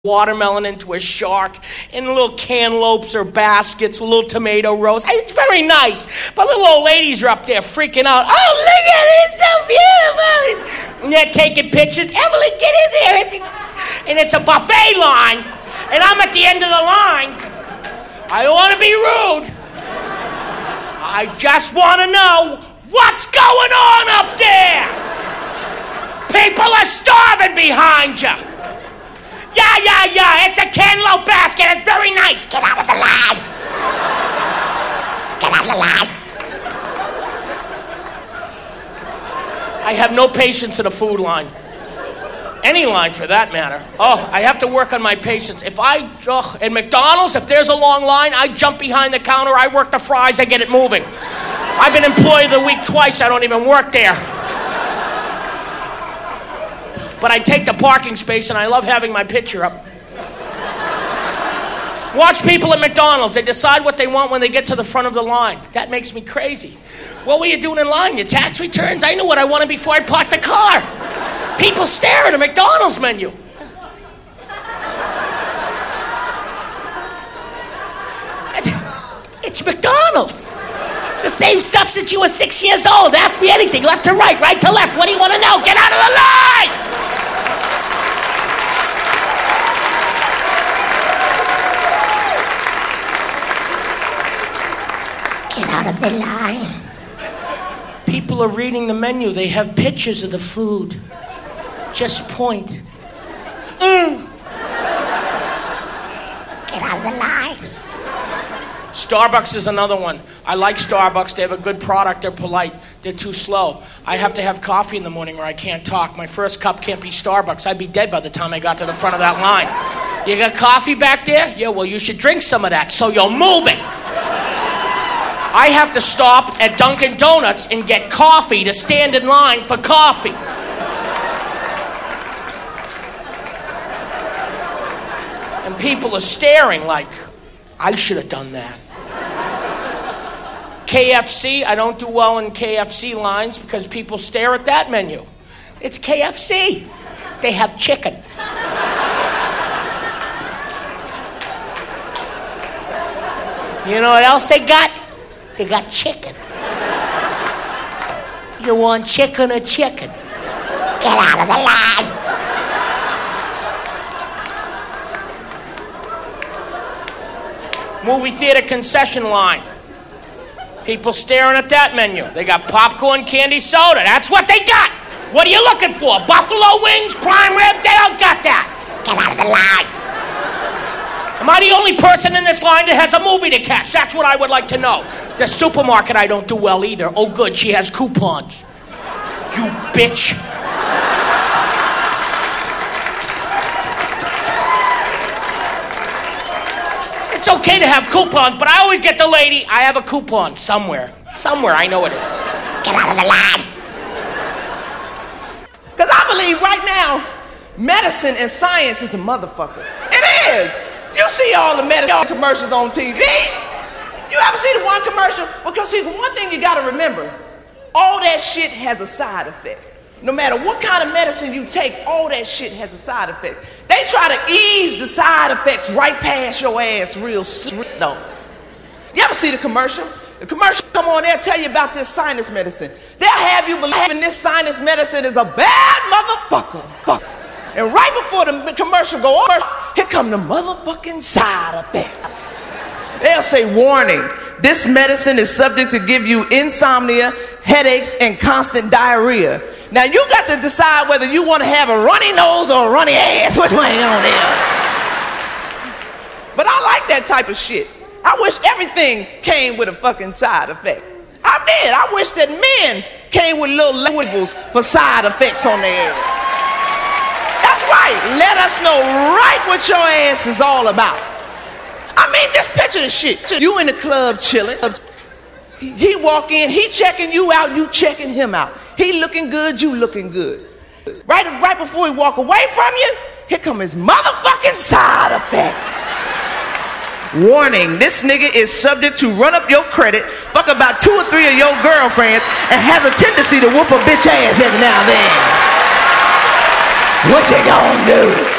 watermelon into a shark, and little cantaloupes or baskets with little tomato rows. It's very nice. But little old ladies are up there freaking out. Oh, look at it, it's so beautiful. And they're taking pictures. Evelyn, get in there. And it's a buffet line, and I'm at the end of the line. I don't want to be rude. I just want to know what's going on up there. People are starving behind you. Yeah, it's a cantaloupe basket. It's very nice. Get out of the line. Get out of the line. I have no patience in a food line. Any line for that matter. Oh, I have to work on my patience. At McDonald's, if there's a long line, I jump behind the counter, I work the fries, I get it moving. I've been employee of the week twice, I don't even work there. But I take the parking space and I love having my picture up. Watch people at McDonald's. They decide what they want when they get to the front of the line. That makes me crazy. What were you doing in line? Your tax returns? I knew what I wanted before I parked the car. People stare at a McDonald's menu. It's McDonald's. It's the same stuff since you were 6 years old. Ask me anything, left to right, right to left. What do you want to know? Get out of the line! Get out of the line. People are reading the menu. They have pictures of the food. Just point. Get out of the line. Starbucks is another one. I like Starbucks. They have a good product. They're polite. They're too slow. I have to have coffee in the morning or I can't talk. My first cup can't be Starbucks. I'd be dead by the time I got to the front of that line. You got coffee back there? Yeah, well, you should drink some of that so you're moving. I have to stop at Dunkin' Donuts and get coffee to stand in line for coffee. And people are staring like, I should have done that. KFC, I don't do well in KFC lines because people stare at that menu. It's KFC. They have chicken. You know what else they got? They got chicken. You want chicken or chicken? Get out of the line. Movie theater concession line. People staring at that menu. They got popcorn, candy, soda. That's what they got. What are you looking for? Buffalo wings, prime rib? They don't got that. Get out of the line. Am I the only person in this line that has a movie to catch? That's what I would like to know. The supermarket I don't do well either. Oh, good, she has coupons. You bitch. It's okay to have coupons, but I always get the lady, I have a coupon somewhere. Somewhere, I know it is. Get out of the line. Because I believe right now, medicine and science is a motherfucker. It is. You see all the medicine commercials on TV. You ever see the one commercial? Because see, one thing you gotta remember, all that shit has a side effect. No matter what kind of medicine you take, all that shit has a side effect. They try to ease the side effects right past your ass real slow. You ever see the commercial? The commercial come on, they'll tell you about this sinus medicine. They'll have you believing this sinus medicine is a bad motherfucker. Fuck. And right before the commercial go on, here come the motherfucking side effects. They'll say, warning, this medicine is subject to give you insomnia, headaches, and constant diarrhea. Now you got to decide whether you want to have a runny nose or a runny ass. Which one you on there? But I like that type of shit. I wish everything came with a fucking side effect. I did. I wish that men came with little labels for side effects on their ass. That's right. Let us know right what your ass is all about. I mean, just picture the shit. You in the club chilling. He walk in, he checking you out, you checking him out. He looking good, you looking good. Right before he walk away from you, here come his motherfucking side effects. Warning, this nigga is subject to run up your credit, fuck about 2 or 3 of your girlfriends, and has a tendency to whoop a bitch ass every now and then. What you gonna do?